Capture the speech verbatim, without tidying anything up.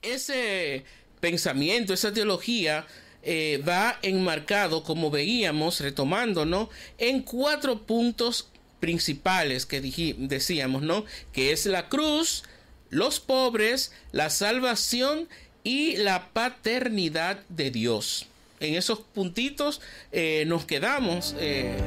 ese pensamiento, esa teología eh, va enmarcado, como veíamos, retomando, ¿no?, en cuatro puntos principales que dij- decíamos, ¿no?, que es la cruz, los pobres, la salvación y la paternidad de Dios. En esos puntitos eh, nos quedamos. Eh,